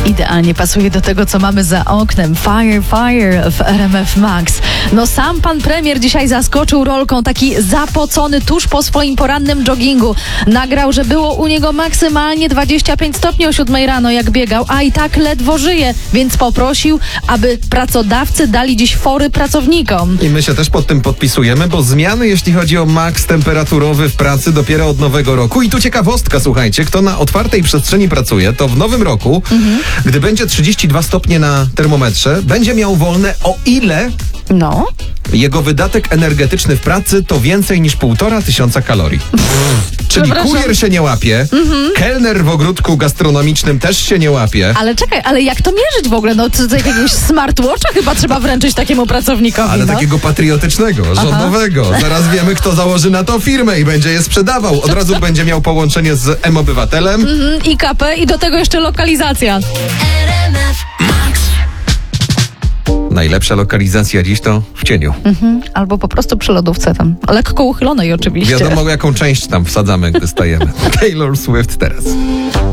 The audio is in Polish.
Idealnie pasuje do tego, co mamy za oknem. Fire, fire w RMF Max. No sam pan premier dzisiaj zaskoczył rolką, taki zapocony tuż po swoim porannym joggingu. Nagrał, że było u niego maksymalnie 25 stopni o 7 rano, jak biegał, a i tak ledwo żyje, więc poprosił, aby pracodawcy dali dziś fory pracownikom. I my się też pod tym podpisujemy, bo zmiany, jeśli chodzi o maks temperaturowy w pracy, dopiero od nowego roku. I tu ciekawostka, słuchajcie, kto na otwartej przestrzeni pracuje, to w nowym roku, gdy będzie 32 stopnie na termometrze, będzie miał wolne, o ile No. jego wydatek energetyczny w pracy to więcej niż 1500 kalorii. Czyli Przepraszam. kurier się nie łapie, kelner w ogródku gastronomicznym też się nie łapie. Ale czekaj, ale jak to mierzyć w ogóle? No to jakiegoś smartwatcha chyba trzeba wręczyć takiemu pracownikowi. Ale no. takiego patriotycznego, rządowego. Zaraz wiemy, kto założy na to firmę i będzie je sprzedawał. Od razu będzie miał połączenie z M-Obywatelem. IKP i do tego jeszcze lokalizacja. Najlepsza lokalizacja dziś to w cieniu. Albo po prostu przy lodówce tam. Lekko uchylonej oczywiście. Wiadomo, jaką część tam wsadzamy, gdy stajemy. Taylor Swift teraz.